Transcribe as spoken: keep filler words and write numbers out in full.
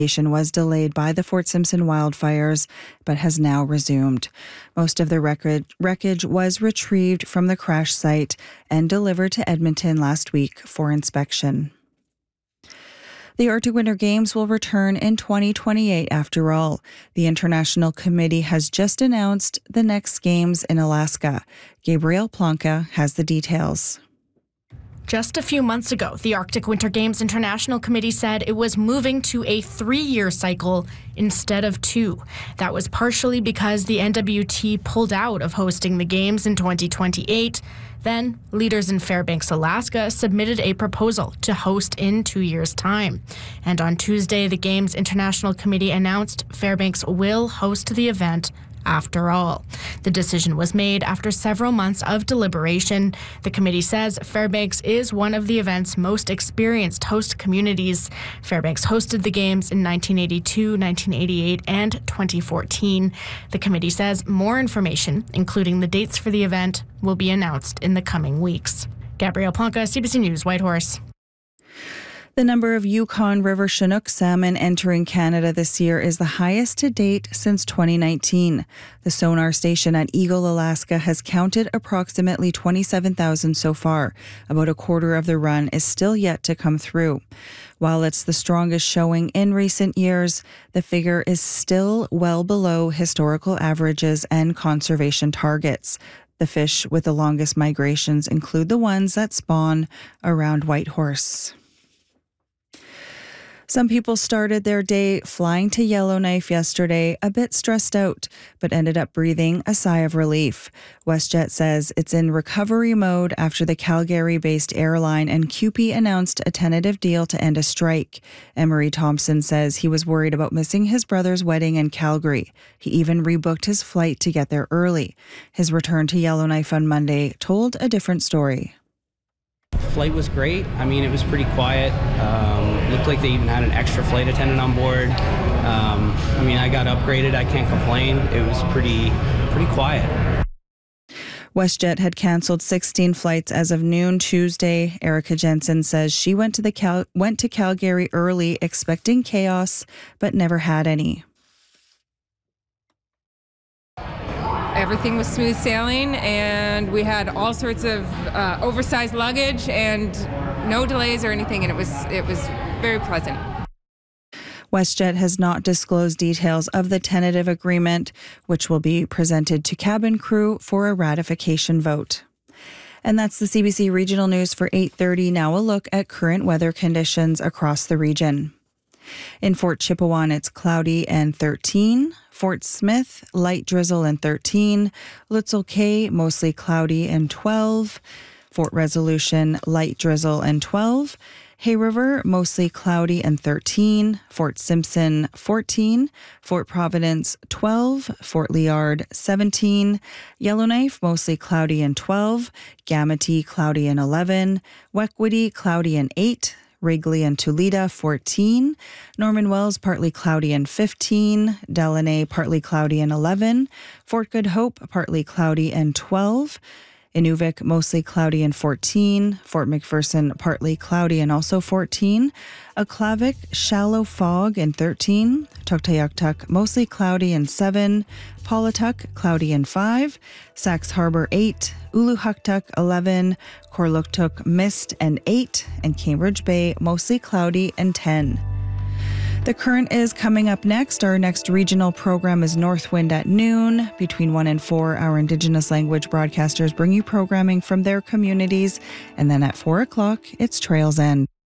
was delayed by the Fort Simpson wildfires, but has now resumed. Most of the wreckage, wreckage was retrieved from the crash site and delivered to Edmonton last week for inspection. The Arctic Winter Games will return in twenty twenty-eight after all. The International Committee has just announced the next games in Alaska. Gabrielle Plonka has the details. Just a few months ago, the Arctic Winter Games International Committee said it was moving to a three-year cycle instead of two. That was partially because the N W T pulled out of hosting the Games in twenty twenty-eight. Then, leaders in Fairbanks, Alaska, submitted a proposal to host in two years' time. And on Tuesday, the Games International Committee announced Fairbanks will host the event after all. The decision was made after several months of deliberation. The committee says Fairbanks is one of the event's most experienced host communities. Fairbanks hosted the Games in nineteen eighty-two, nineteen eighty-eight, and twenty fourteen. The committee says more information, including the dates for the event, will be announced in the coming weeks. Gabrielle Plonka, C B C News, Whitehorse. The number of Yukon River Chinook salmon entering Canada this year is the highest to date since twenty nineteen. The sonar station at Eagle, Alaska, has counted approximately twenty-seven thousand so far. About a quarter of the run is still yet to come through. While it's the strongest showing in recent years, the figure is still well below historical averages and conservation targets. The fish with the longest migrations include the ones that spawn around Whitehorse. Some people started their day flying to Yellowknife yesterday a bit stressed out, but ended up breathing a sigh of relief. WestJet says it's in recovery mode after the Calgary-based airline and C U P E announced a tentative deal to end a strike. Emery Thompson says he was worried about missing his brother's wedding in Calgary. He even rebooked his flight to get there early. His return to Yellowknife on Monday told a different story. Flight was great. I mean, it was pretty quiet. Um, looked like they even had an extra flight attendant on board. Um, I mean, I got upgraded. I can't complain. It was pretty, pretty quiet. WestJet had canceled sixteen flights as of noon Tuesday. Erica Jensen says she went to the Cal- went to Calgary early, expecting chaos, but never had any. Everything was smooth sailing, and we had all sorts of uh, oversized luggage and no delays or anything, and it was it was very pleasant. WestJet has not disclosed details of the tentative agreement, which will be presented to cabin crew for a ratification vote. And that's the C B C Regional News for eight thirty. Now a look at current weather conditions across the region. In Fort Chipewyan, it's cloudy and thirteen. Fort Smith, light drizzle and thirteen. Lutzel Cay, mostly cloudy and twelve. Fort Resolution, light drizzle and twelve. Hay River, mostly cloudy and thirteen. Fort Simpson, fourteen. Fort Providence, twelve. Fort Liard, seventeen. Yellowknife, mostly cloudy and twelve. Gamity, cloudy and eleven. Wekwitty, cloudy and eight. Wrigley and Tulita, fourteen. Norman Wells, partly cloudy and fifteen. Delaney, partly cloudy and eleven. Fort Good Hope, partly cloudy and twelve. Inuvik, mostly cloudy and fourteen. Fort McPherson, partly cloudy and also fourteen. Aklavik, shallow fog and thirteen. Tuktoyaktuk, mostly cloudy and seven. Paulatuk, cloudy and five. Sax Harbor, eight. Uluhuktuk, eleven. Korluktuk, mist and eight. And Cambridge Bay, mostly cloudy and ten. The current is coming up next. Our next regional program is Northwind at noon. Between one and four, our Indigenous language broadcasters bring you programming from their communities. And then at four o'clock, it's Trails End.